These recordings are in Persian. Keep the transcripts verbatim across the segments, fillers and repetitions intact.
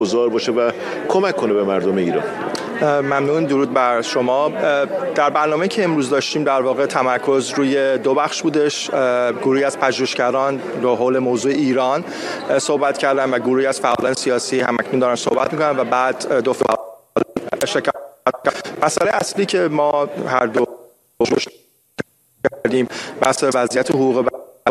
گذار باشه و کمک کنه به مردم ایران. ممنون، درود بر شما. در برنامه که امروز داشتیم در واقع تمرکز روی دو بخش بودش. گروهی از پژوهشگران در حول موضوع ایران صحبت کردن و گروهی از فعالان سیاسی هم اکنون دارن صحبت میکنن و بعد دو فعال شرکت. مسئله اصلی که ما هر دو کردیم بحث وضعیت حقوق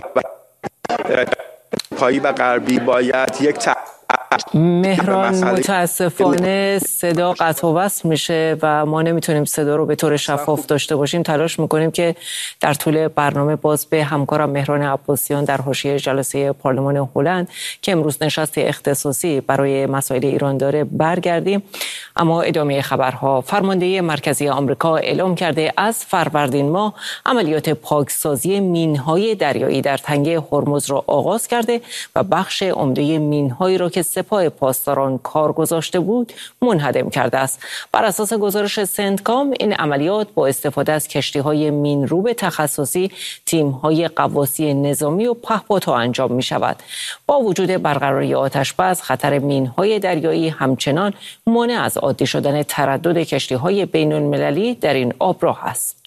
پایی و غربی باید یک ت... مهران متاسفانه صدا قطع و وصل میشه و ما نمیتونیم صدا رو به طور شفاف داشته باشیم. تلاش میکنیم که در طول برنامه باز به همکارم مهران عباسیان در حاشیه جلسه پارلمان هلند که امروز نشست اختصاصی برای مسائل ایران داره برگردیم. اما ادامه خبرها. فرمانده مرکزی آمریکا اعلام کرده از فروردین ماه عملیات پاکسازی مین‌های دریایی در تنگه هرمز را آغاز کرده و بخش عمده مین‌هایی را که سپاه پاسداران کار گذاشته بود منهدم کرده است. بر اساس گزارش سنتکام این عملیات با استفاده از کشتی‌های مین‌روب تخصصی، تیم‌های غواصی نظامی و پهپادها انجام می‌شود. با وجود برقراری آتش‌بس، خطر مین‌های دریایی همچنان مانع از عادی شدن تردد کشتی‌های بین‌المللی در این آبراه است.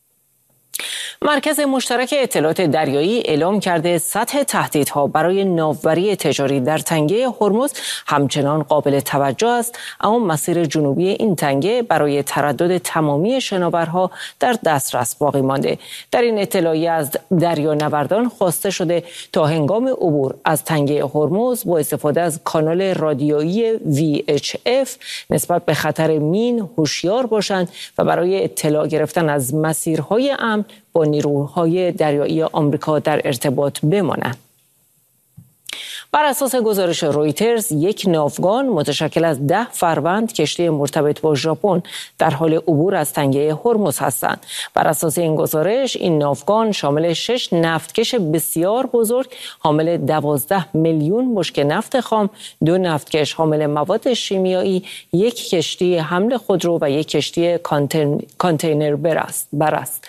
مرکز مشترک اطلاعات دریایی اعلام کرده سطح تهدیدها برای ناوبری تجاری در تنگه هرمز همچنان قابل توجه است، اما مسیر جنوبی این تنگه برای تردد تمامی شناورها در دسترس باقی مانده. در این اطلاعیه از دریانوردان خواسته شده تا هنگام عبور از تنگه هرمز با استفاده از کانال رادیویی وی اچ اف نسبت به خطر مین هوشیار باشند و برای اطلاع گرفتن از مسیرهای امن با نیروهای دریایی آمریکا در ارتباط بمانند. بر اساس گزارش رویترز، یک ناوگان متشکل از ده فروند کشتی مرتبط با ژاپن در حال عبور از تنگه هرمز هستند. بر اساس این گزارش، این ناوگان شامل شش نفتکش بسیار بزرگ حامل دوازده میلیون بشکه نفت خام، دو نفتکش حامل مواد شیمیایی، یک کشتی حمل خودرو و یک کشتی کانتینر بر است.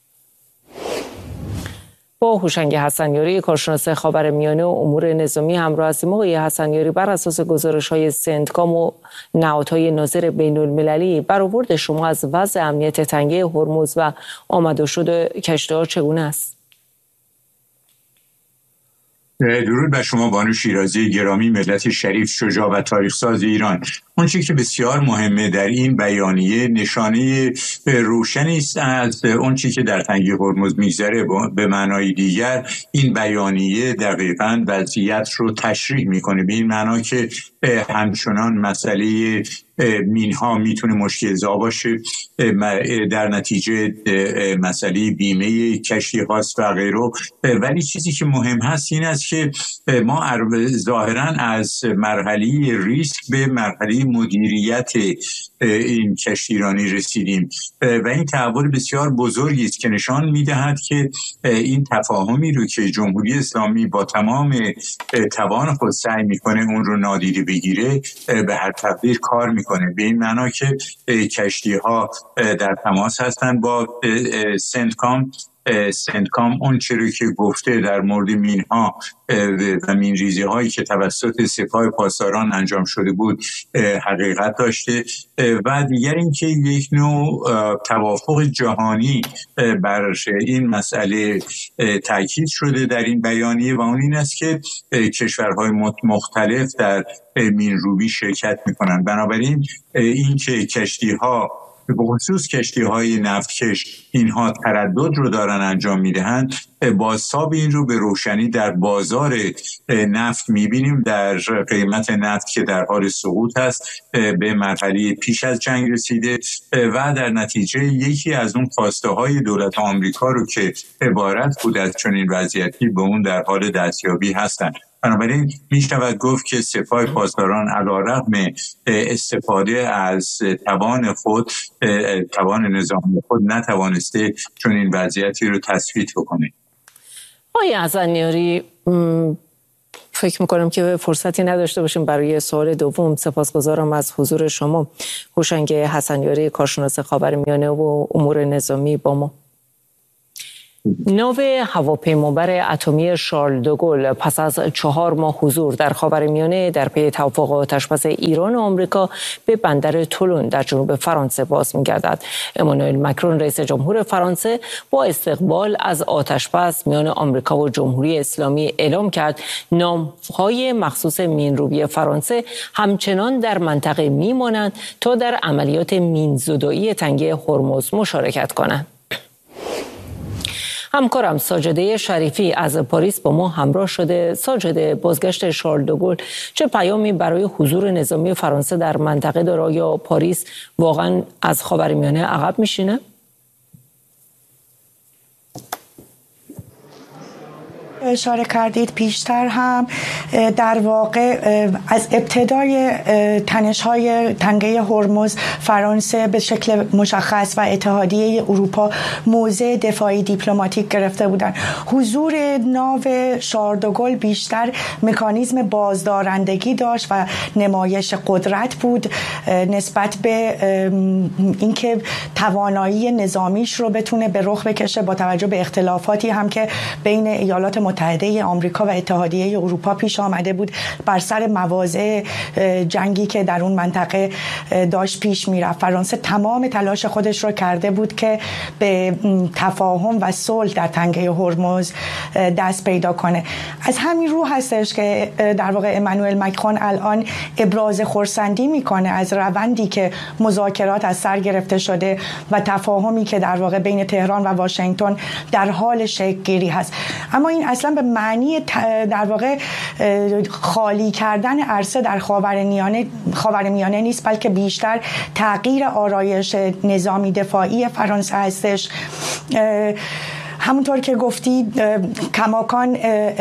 با هوشنگ حسنیاری، کارشناس خاورمیانه و امور نظامی همراه هستیم. آقای حسنیاری، بر اساس گزارش‌های سنتکام و نهادهای ناظر بین‌المللی، برآورد شما از وضع امنیت تنگه هرمز و آمد و شد کشتی‌ها چگونه است؟ درود بر شما بانو شیرازی گرامی، ملت شریف، شجاع و تاریخ‌ساز ایران. اون چیزی که بسیار مهمه در این بیانیه نشانه روشنی است از اون چیزی که در تنگه هرمز میگذره. به معنای دیگر این بیانیه دقیقاً وضعیت رو تشریح میکنه، به این معنا که همچنان مسئله مینها میتونه مشکل زا باشه، در نتیجه مسئله بیمه کشتی هاست و غیره. ولی چیزی که مهم هست این است که ما ظاهراً از مرحله ریسک به مرحله مدیریت این کشتیرانی رسیدیم و این تحول بسیار بزرگی است که نشان میدهد که این تفاهمی رو که جمهوری اسلامی با تمام توان خود سعی میکنه اون رو نادیده بگیره به هر تقدیر کار میکنه، به این معنا که کشتی ها در تماس هستند با سنتکام. سنتکام اون چیزی که گفته در مورد مینها و مینریزی هایی که توسط سپاه پاسداران انجام شده بود حقیقت داشته و دیگر اینکه یک نوع توافق جهانی بر این مسئله تاکید شده در این بیانیه و اون این است که کشورهای مختلف در مینروبی شرکت میکنند. بنابراین اینکه کشتی ها به خصوص کشتی‌های نفتکش اینها تردد رو دارن انجام میدهند، بازتاب این رو به روشنی در بازار نفت میبینیم، در قیمت نفت که در حال سقوط هست، به مرحله پیش از جنگ رسیده و در نتیجه یکی از اون خواسته های دولت آمریکا رو که عبارت بود از چنین وضعیتی به اون در حال دستیابی هستند. بنابراین می شود گفت که سپاه پاسداران علیرغم استفاده از توان خود، توان نظامی خود، نتوانسته چون این وضعیتی رو تثبیت بکنه. آقای حسنیاری، فکر میکنم که فرصتی نداشته باشیم برای سوال دوم. سپاسگزارم از حضور شما. هوشنگ حسنیاری، کارشناس خاورمیانه و امور نظامی با ما. ناو هواپیمابر اتمی شارل دوگل پس از چهار ماه حضور در خاورمیانه در پی توافق آتشبس ایران و آمریکا به بندر تولون در جنوب فرانسه باز می‌گردد. امانوئل مکرون رئیس جمهور فرانسه با استقبال از آتشبس میان آمریکا و جمهوری اسلامی اعلام کرد ناوهای مخصوص مین‌روبی فرانسه همچنان در منطقه میمانند تا در عملیات مین‌زدایی تنگه هرمز مشارکت کنند. همکارم ساجده شریفی از پاریس با ما همراه شده. ساجده، بازگشت شارل دوگل چه پیامی برای حضور نظامی فرانسه در منطقه داره؟ یا پاریس واقعا از خاورمیانه عقب میشینه؟ اشاره کردید پیشتر هم در واقع از ابتدای تنش‌های تنگه هرمز فرانسه به شکل مشخص و اتحادیه اروپا موضع دفاعی دیپلماتیک گرفته بودند. حضور ناو شارل دوگل بیشتر مکانیزم بازدارندگی داشت و نمایش قدرت بود نسبت به اینکه توانایی نظامیش رو بتونه به رخ بکشه با توجه به اختلافاتی هم که بین ایالات متحده آمریکا و اتحادیه اروپا پیش آمده بود بر سر مواضع جنگی که در اون منطقه داشت پیش میرفت. فرانسه تمام تلاش خودش رو کرده بود که به تفاهم و صلح در تنگه هرمز دست پیدا کنه. از همین رو هستش که در واقع امانوئل مکرون الان ابراز خرسندی میکنه از روندی که مذاکرات از سر گرفته شده و تفاهمی که در واقع بین تهران و واشنگتن در حال شکل گیری هست. اما این اصلا به معنی در واقع خالی کردن عرصه در خاورمیانه خاورمیانه نیست، بلکه بیشتر تغییر آرایش نظامی دفاعی فرانسه هستش. همونطور که گفتید کماکان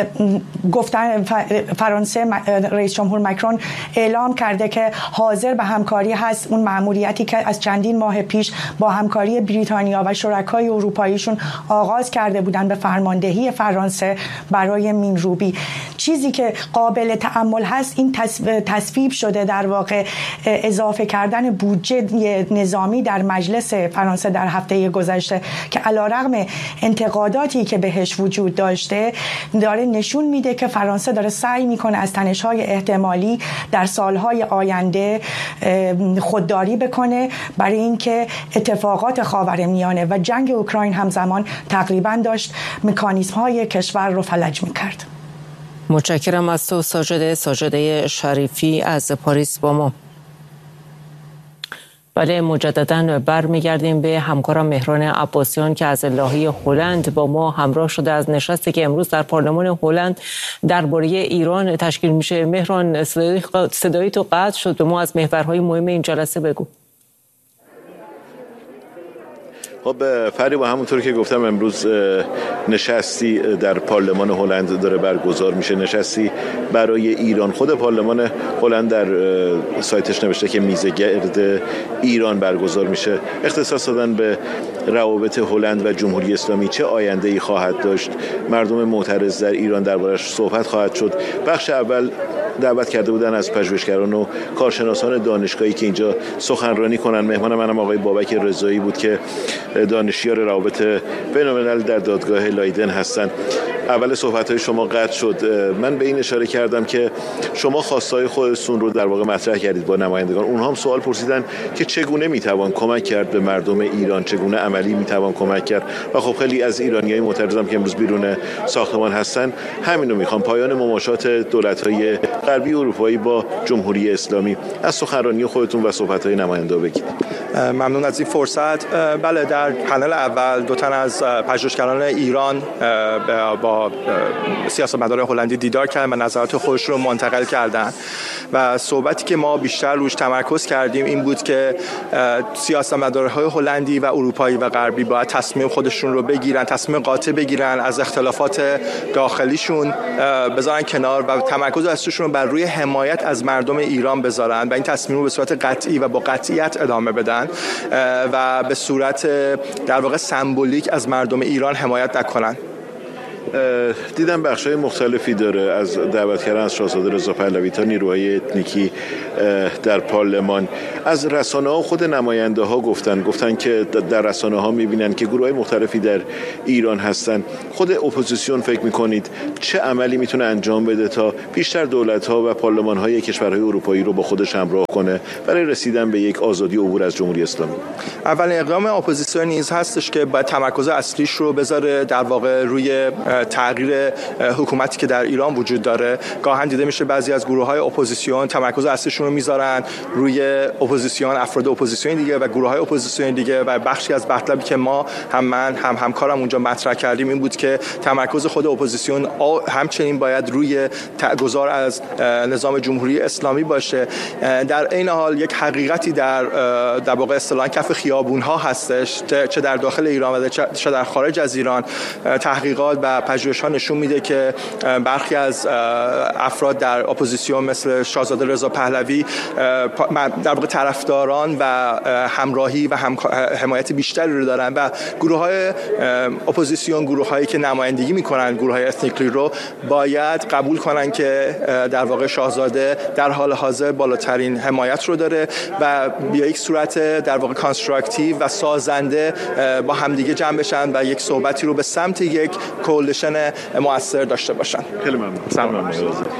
گفتن فرانسه، رئیس جمهور مکرون اعلام کرده که حاضر به همکاری هست. اون مأموریتی که از چندین ماه پیش با همکاری بریتانیا و شرکای اروپاییشون آغاز کرده بودن به فرماندهی فرانسه برای مین‌روبی، چیزی که قابل تأمل هست این تصویب شده در واقع اضافه کردن بودجه نظامی در مجلس فرانسه در هفته گذشته که علیرغم انتقاداتی که بهش وجود داشته داره نشون میده که فرانسه داره سعی میکنه از تنش‌های احتمالی در سالهای آینده خودداری بکنه برای اینکه اتفاقات خاورمیانه و جنگ اوکراین همزمان تقریبا داشت مکانیزم‌های کشور رو فلج میکرد. متشکرم از تو ساجده ساجده شریفی از پاریس با ما. بله، مجددا برمیگردیم به همکارم مهران عباسیان که از لاهه هلند با ما همراه شده از نشستی که امروز در پارلمان هلند درباره ایران تشکیل میشه. مهران، صدای, صدای تو قطع شد، به ما از محورهای مهم این جلسه بگو. خب فریبا، همونطور که گفتم امروز نشستی در پارلمان هلند داره برگزار میشه، نشستی برای ایران. خود پارلمان هلند در سایتش نوشته که میزه گرد ایران برگزار میشه. اختصاص دادن به روابط هلند و جمهوری اسلامی چه آینده‌ای خواهد داشت، مردم معترض در ایران دربارش صحبت خواهد شد. بخش اول دعوت کرده بودن از پژوهشگران و کارشناسان دانشگاهی که اینجا سخنرانی کنن. مهمان منم آقای بابک رضایی بود که دانشیار روابط بین‌الملل در دادگاه لایدن هستند. اول صحبت‌های شما قطع شد. من به این اشاره کردم که شما خواستهای خودتون رو در واقع مطرح کردید با نمایندگان. اونها هم سوال پرسیدن که چگونه میتوان کمک کرد به مردم ایران، چگونه عملی میتوان کمک کرد. و خب خیلی از ایرانیای معترضم که امروز بیرون ساختمان هستن همین رو میخوان، پایان مماشات دولت‌های غربی اروپایی با جمهوری اسلامی. از سخنرانی خودتون و صحبت‌های نماینده بگید. ممنون از این فرصت. بله، در پنل اول دو تن از پژوهشگران ایران با سیاستمدار هلندی دیدار کردن و نظرات خودش رو منتقل کردن و صحبتی که ما بیشتر روش تمرکز کردیم این بود که سیاستمدارهای هلندی و اروپایی و غربی باید تصمیم خودشون رو بگیرن، تصمیم قاطع بگیرن، از اختلافات داخلیشون بذارن کنار و تمرکز اصلیشون رو بر روی حمایت از مردم ایران بذارن و این تصمیم رو به صورت قطعی و با قطعیت ادامه بدن و به صورت در واقع سمبولیک از مردم ایران حمایت نکنن. دیدم بخش‌های مختلفی داره، از دعوت کردن از شاهزاده رضا پهلوی تا نیروهای اتنیکی در پارلمان. از رسانه ها خود نماینده ها گفتن گفتن که در رسانه ها میبینن که گروه های مختلفی در ایران هستن. خود اپوزیسیون فکر میکنید چه عملی میتونه انجام بده تا بیشتر دولت ها و پارلمان های کشورهای اروپایی رو با خودش همراه کنه برای رسیدن به یک آزادی و عبور از جمهوری اسلامی؟ اولین اقدام اپوزیسیون نیز هستش که باید تمرکز اصلیش رو بذاره در واقع روی تغییر حکومتی که در ایران وجود داره. گاهن دیده میشه بعضی از گروه های اپوزیسیون تمرکز اصلیشون رو میذارن روی اپوزیسیون، افراد اپوزیسیون دیگه و گروه های اپوزیسیون دیگه و بخشی از مطلبی که ما هم من هم همکارم اونجا مطرح کردیم این بود که تمرکز خود اپوزیسیون همچنین باید روی گذار از نظام جمهوری اسلامی باشه. در این حال یک حقیقتی در در واقع اصطلاحاً کف خیابون ها هستش، چه در داخل ایران و چه در خارج از ایران. تحقیقات و پژوهش‌ها نشون میده که برخی از افراد در اپوزیسیون مثل شاهزاده رضا پهلوی در واقع طرفداران و همراهی و هم حمایت بیشتری رو دارن و گروه‌های اپوزیسیون، گروه‌هایی که نمایندگی میکنن گروه‌های اتنیکلی رو باید قبول کنن که در واقع شاهزاده در حال حاضر بالاترین حمایت رو داره و به یک صورت در واقع کانستراکتیو و سازنده با همدیگه جمع بشن و یک صحبتی رو به سمت یک کولیشن مؤثر داشته باشن. خیلی ممنون.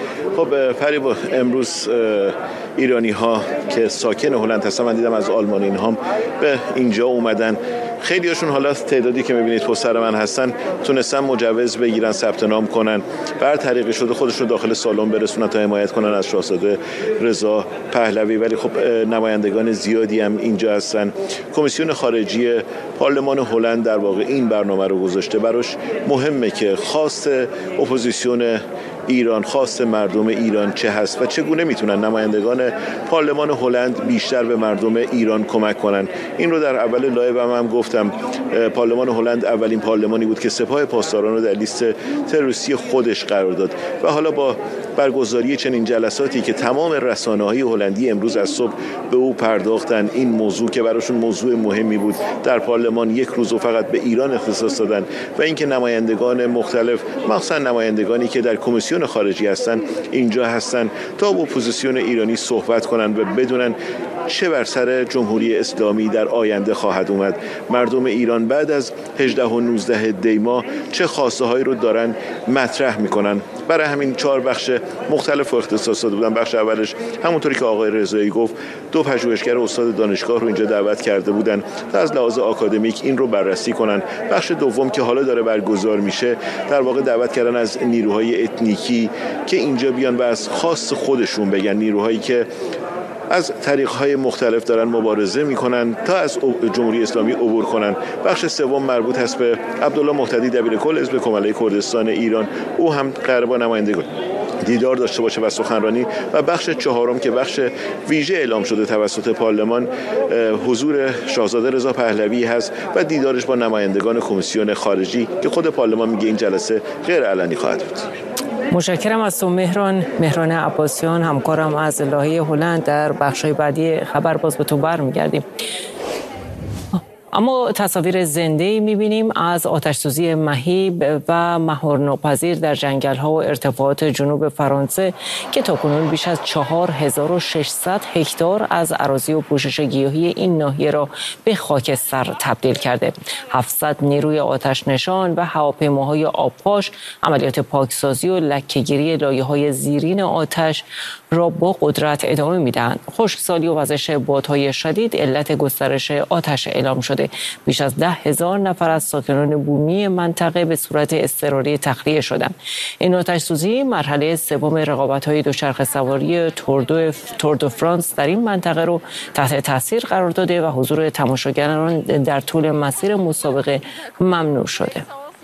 خب فریبا، امروز ایرانی ها که ساکن هلند هستن، من دیدم از آلمان اینها به اینجا اومدن. خیلی هاشون حالا تعدادی که میبینید پشت سر من هستن تونستن مجوز بگیرن، ثبت نام کنن، بر طریقی شده خودشون داخل سالن برسونن تا حمایت کنن از شاهزاده رضا پهلوی. ولی خب نمایندگان زیادی هم اینجا هستن. کمیسیون خارجی پارلمان هلند در واقع این برنامه رو گذاشته. براش مهمه که خواست اپوزیسیون ایران، خواست مردم ایران چه هست و چگونه میتونن نمایندگان پارلمان هلند بیشتر به مردم ایران کمک کنن. این رو در اول لایو هم, هم گفتم. پارلمان هلند اولین پارلمانی بود که سپاه پاسداران رو در لیست تروریستی خودش قرار داد و حالا با برگزاری چنین جلساتی که تمام رسانه‌های هلندی امروز از صبح به او پرداختن، این موضوع که براشون موضوع مهمی بود در پارلمان یک روز فقط به ایران اختصاص دادن و اینکه نمایندگان مختلف، مخصوصا نمایندگانی که در کمیسیون خارجی هستن اینجا هستن تا با اپوزیسیون ایرانی صحبت کنن و بدونن چه بر سر جمهوری اسلامی در آینده خواهد اومد. مردم ایران بعد از هجده و نوزده دی ماه چه خواسته هایی رو دارن مطرح میکنن. برای همین چهار بخش مختلف اختصاص داده بودن. بخش اولش همونطوری که آقای رضایی گفت، دو پژوهشگر استاد دانشگاه رو اینجا دعوت کرده بودن تا از لحاظ آکادمیک این رو بررسی کنن. بخش دوم که حالا داره برگزار میشه، در واقع دعوت کردن از نیروهای اتنیکی که اینجا بیان و از خاص خودشون بگن، نیروهایی که از طریق‌های مختلف دارن مبارزه میکنن تا از جمهوری اسلامی عبور کنن. بخش سوم مربوط هست به عبدالله مهتدی، دبیرکل حزب کمله کردستان ایران. او هم قرار با نمایندگان دیدار داشته باشه و سخنرانی. و بخش چهارم که بخش ویژه اعلام شده توسط پارلمان، حضور شاهزاده رضا پهلوی هست و دیدارش با نمایندگان کمیسیون خارجی که خود پارلمان میگه این جلسه غیر علنی خواهد بود. متشکرم از تو مهران. مهران عباسیان، همکارم از لایحه هلند. در بخش‌های بعدی خبر باز به تو برمیگردیم. اما تصاویر زنده‌ای می‌بینیم از آتش‌سوزی مهیب و مهارناپذیر در جنگل‌ها و ارتفاعات جنوب فرانسه که تاکنون بیش از چهار هزار و ششصد هکتار از اراضی و پوشش گیاهی این ناحیه را به خاکستر تبدیل کرده. هفتصد نیروی آتش نشان و هواپیماهای آبپاش عملیات پاکسازی و لکه‌گیری لایه‌های زیرین آتش را با قدرت ادامه می‌دهند. خشکسالی و وزش بادهای شدید علت گسترش آتش اعلام شده. بیش از ده هزار نفر از ساکنان بومی منطقه به صورت اضطراری تخلیه شدند. این آتش‌سوزی مرحله سوم رقابت‌های دوچرخه سواری تور دو فرانس در این منطقه رو تحت تاثیر قرار داده و حضور تماشاگران در طول مسیر مسابقه ممنوع شده.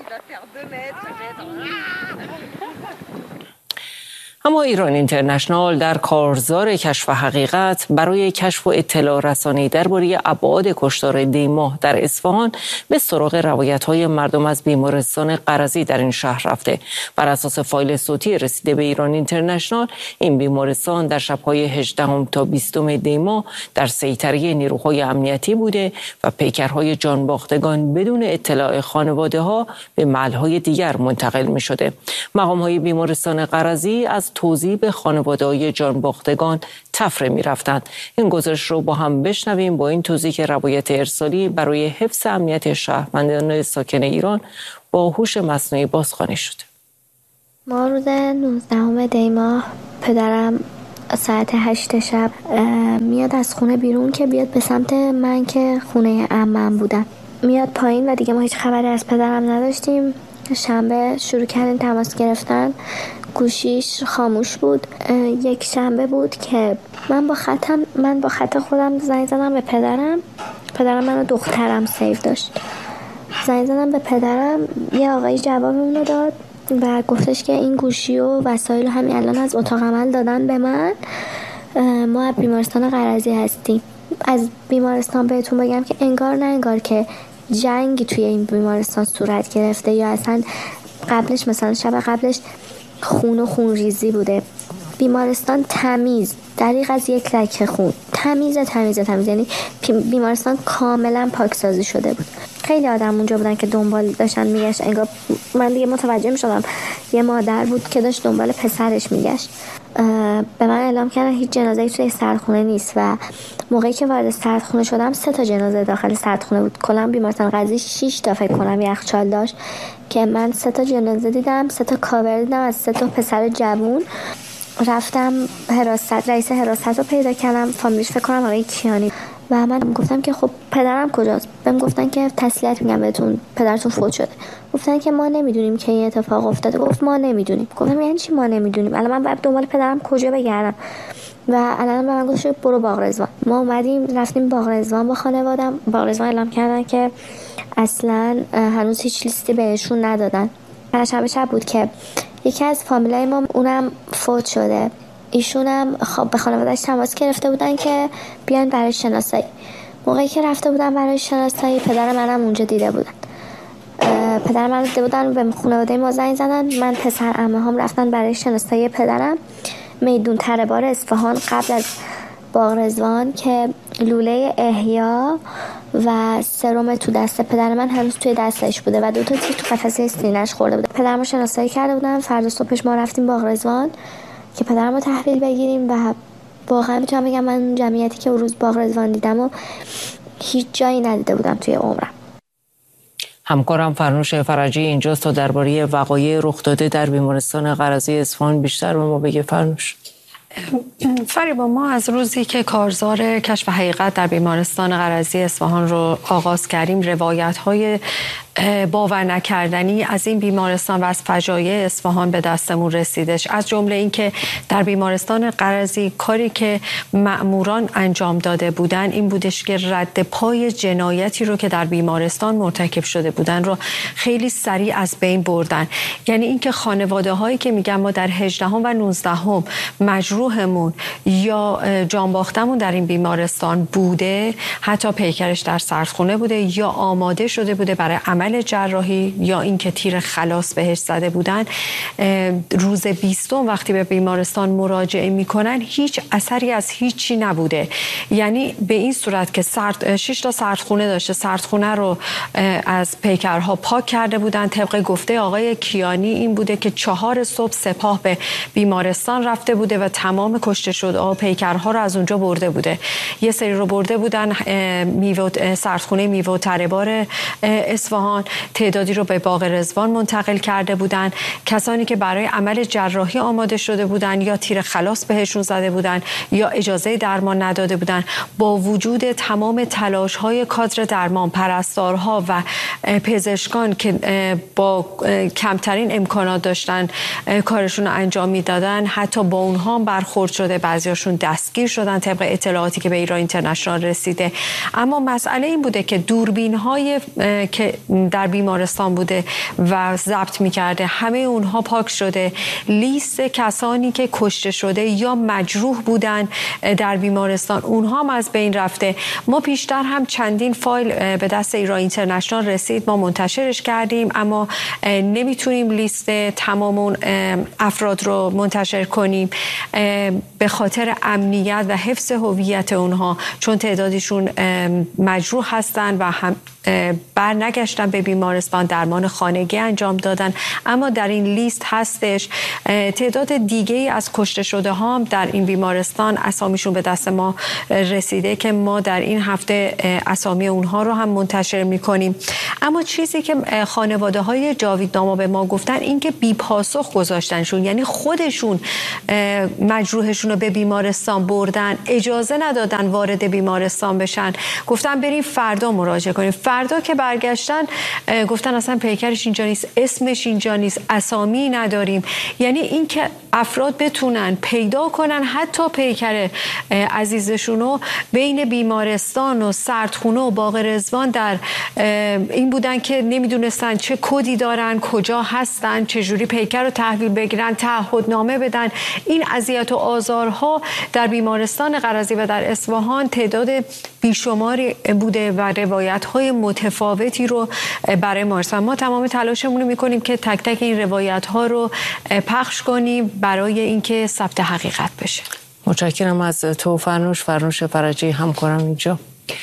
اما ایران اینترنشنال در کارزار کشف حقیقت برای کشف و اطلاع رسانی درباره ابعاد کشتار دی ماه در اصفهان به سراغ روایت‌های مردم از بیمارستان قرضی در این شهر رفته. بر اساس فایل صوتی رسیده به ایران اینترنشنال، این بیمارستان در شب‌های هجدهم تا بیستم دی ماه در سیطره نیروهای امنیتی بوده و پیکرهای جانباختگان بدون اطلاع خانواده‌ها به محل‌های دیگر منتقل می‌شده. مقام‌های بیمارستان قرضی از توزیع به خانواده‌های جانباختگان تفریح می‌رفتند. این گزارش رو با هم بشنویم. با این توضیح که روایت ارسالی برای حفظ امنیت شهروندان ساکن ایران با هوش مصنوعی بازخوانی شد. ما روز نوزدهم دی ماه پدرم ساعت هشت شب میاد از خونه بیرون که بیاد به سمت من که خونه عمم بودم. میاد پایین و دیگه ما هیچ خبری از پدرم نداشتیم. شنبه شروع کردیم تماس گرفتن، گوشیش خاموش بود. یک شنبه بود که من با خطم من با خط خودم زنگ زدم به پدرم. پدرم منو دخترم سیو داشت. زنگ زدم به پدرم، یه آقایی جوابمون رو داد و گفتش که این گوشی و وسایل همین الان از اتاق عمل دادن به من. ما از بیمارستان قرضی هستیم. از بیمارستان بهتون بگم که انگار نه انگار که جنگی توی این بیمارستان صورت گرفته یا اصلا قبلش مثلا شب قبلش خون و خون ریزی بوده. بیمارستان تمیز، دریغ از یک لکه خون، تمیز تمیز تمیز یعنی بیمارستان کاملا پاکسازی شده بود. خیلی آدم اونجا بودن که دنبال داشتن میگشت. انگار من دیگه متوجه میشدم یه مادر بود که داشت دنبال پسرش میگشت. به من اعلام کردن هیچ جنازه‌ای توی سردخونه نیست و موقعی که وارد سردخونه شدم سه تا جنازه داخل سردخونه بود. کلا بیمارستان قضیه شش تا فکر کنم یخچال داشت که من سه تا جنازه دیدم، سه تا کاور دیدم از سه تا پسر جوون. رفتم حراست، رئیس حراست رو پیدا کردم، فامیلش فکر کنم آقای کیانی و من گفتم که خب پدرم کجاست؟ بهم گفتن که تسلیت میگم بهتون، پدرتون فوت شده. گفتن که ما نمیدونیم که این اتفاق افتاده. گفت ما نمیدونیم. گفتم یعنی چی ما نمیدونیم؟ الان من باید دنبال پدرم کجا بگردم؟ و الان به من گفت برو باغ رضوان. ما اومدیم رفتیم باغ رضوان با خانواده‌ام. باغ رضوان اعلام کردن که اصلا هنوز هیچ لیستی بهشون ندادن. شب شب بود که یکی از فامیلای ما اونم فوت شده. ایشونم خب به خانواده‌اش تماس گرفته بودن که بیان برای شناسایی. موقعی که رفته بودن برای شناسایی پدر منم اونجا دیده بودن. پدر من دیده بودن به خانواده ما زنگ زدن. من پسر عمه‌هام رفتن برای شناسایی پدرم میدون تره بار اصفهان قبل از باغ رضوان که لوله احیا و سرم تو دست پدر من هنوز توی دستش بوده و دو تا تیر تو قفسه سینه‌اش خورده بوده. پدرمو شناسایی کرده بودن. فردا صبحش ما رفتیم باغ رضوان که پدرمو تحویل بگیریم و واقعا میتونم بگم من جمعیتی که اون روز باغ رضوان دیدم و هیچ جایی ندیده بودم توی عمرم. همکارم فرنوش فرجی اینجاست تا درباره وقایع رخ داده در بیمارستان قرضی اصفهان بیشتر به ما بگه. فرنوش. فریبا، ما از روزی که کارزار کشف حقیقت در بیمارستان قرضی اصفهان رو آغاز کردیم روایت‌های باور نکردنی از این بیمارستان و از فجایع اصفهان به دستمون رسیدش. از جمله این که در بیمارستان قرضی کاری که مأموران انجام داده بودن این بودش که رد پای جنایتی رو که در بیمارستان مرتکب شده بودن رو خیلی سریع از بین بردن. یعنی اینکه خانواده هایی که میگن ما در هجدهم و نوزدهم مجروحمون یا جانباختمون در این بیمارستان بوده، حتی پیکرش در سردخونه بوده یا آماده شده بوده برای عمل جراحی یا اینکه تیر خلاص بهش زده بودن، روز بیستم وقتی به بیمارستان مراجعه میکنن هیچ اثری از هیچی نبوده. یعنی به این صورت که سرد شش تا سردخونه داشته، سردخونه رو از پیکرها پاک کرده بودن. طبق گفته آقای کیانی این بوده که چهار صبح سپاه به بیمارستان رفته بوده و تمام کشته شده پیکرها رو از اونجا برده بوده. یه سری رو برده بودن میوه سردخونه میوه و تره‌بار اصفهان، تعدادی رو به باغ رضوان منتقل کرده بودن. کسانی که برای عمل جراحی آماده شده بودن یا تیر خلاص بهشون زده بودن یا اجازه درمان نداده بودن، با وجود تمام تلاش‌های کادر درمان، پرستارها و پزشکان که با کمترین امکانات داشتن کارشون رو انجام میدادن، حتی با اونها برخورد شده، بعضیاشون دستگیر شدن طبق اطلاعاتی که به ایران اینترنشنال رسیده. اما مسئله این بوده که دوربین‌های که در بیمارستان بوده و ضبط می‌کرده همه اونها پاک شده. لیست کسانی که کشته شده یا مجروح بودن در بیمارستان اونها هم از بین رفته. ما پیشتر هم چندین فایل به دست ایران اینترنشنال رسید، ما منتشرش کردیم اما نمیتونیم لیست تمام اون افراد رو منتشر کنیم. به خاطر امنیت و حفظ هویت اونها، چون تعدادشون مجروح هستن و هم بر نگشتن به بیمارستان، درمان خانگی انجام دادن، اما در این لیست هستش. تعداد دیگه از کشته شده ها هم در این بیمارستان اسامیشون به دست ما رسیده که ما در این هفته اسامی اونها رو هم منتشر میکنیم. اما چیزی که خانواده های جاویدناما به ما گفتن این که بی پاسخ گذاشتنشون، یعنی خودشون مجروحشون رو به بیمارستان بردن، اجازه ندادن وارد بیمارستان بشن، گفتن بریم فردا مراجعه کنیم. فردا که برگشتن گفتن اصلا پیکرش اینجا نیست، اسمش اینجا نیست، اسامی نداریم. یعنی این که افراد بتونن پیدا کنن حتی پیکر عزیزشونو بین بیمارستان و سردخونه و باغ رضوان در این بودن که نمیدونستن چه کدی دارن، کجا هستن، چجوری پیکر رو تحویل بگیرن، تعهدنامه بدن. این اذیت و آزارها در بیمارستان قرضی و در اصفهان تعداد بیشماری بوده و روایت‌های متفاوتی رو برای ما رسوندن. ما تمام تلاشمون رو می‌کنیم که تک تک این روایت‌ها رو پخش کنیم برای اینکه ثبت حقیقت بشه. متشکرم از تو فرنوش فرنوش فرجی همکارم اینجا.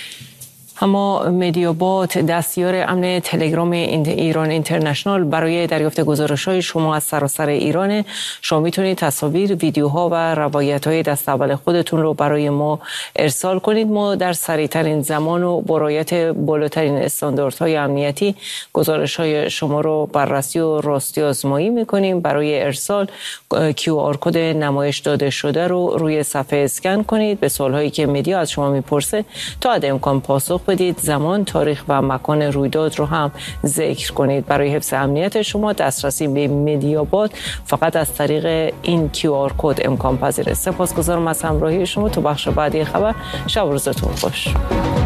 اما مدیابات، دستیار امن تلگرام ایران اینترنشنال، برای دریافت گزارش‌های شما از سراسر ایران شما میتونید تصاویر، ویدیوها و روایت‌های دست اول خودتون رو برای ما ارسال کنید. ما در سریع‌ترین زمان و با رعایت بالاترین استانداردهای امنیتی گزارش‌های شما رو بررسی و راستی آزمایی می‌کنیم. برای ارسال کیو آر کد نمایش داده شده رو روی صفحه اسکن کنید. به سوال‌هایی که مدیا از شما میپرسه تا حد امکان پاسخ بدید. زمان، تاریخ و مکان رویداد رو هم ذکر کنید. برای حفظ امنیت شما دسترسی به مدیابات فقط از طریق این کیو آر کد امکان پذیره. سپاسگزارم از همراهی شما. تو بخش بعدی خبر، شب و روزتون خوش.